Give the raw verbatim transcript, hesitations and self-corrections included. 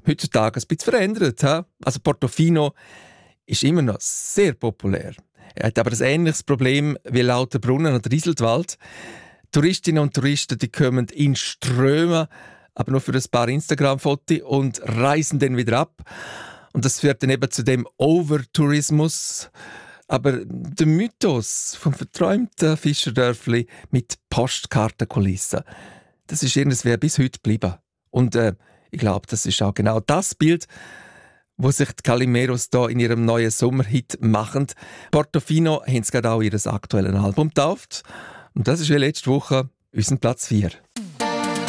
heutzutage ein bisschen verändert. He? Also Portofino ist immer noch sehr populär. Er hat aber ein ähnliches Problem wie Lauterbrunnen und Rieseltwald. Touristinnen und Touristen, die kommen in Strömen, aber nur für ein paar Instagram-Fotos und reisen dann wieder ab. Und das führt dann eben zu dem Overtourismus. Aber der Mythos vom verträumten Fischerdörfli mit Postkartenkulissen, das ist irgendwie bis heute geblieben. Und äh, ich glaube, das ist auch genau das Bild, wo sich die Calimeros da in ihrem neuen Sommerhit machen. Portofino haben sie gerade auch ihr aktuelles Album getauft. Und das ist wie letzte Woche unser Platz vier.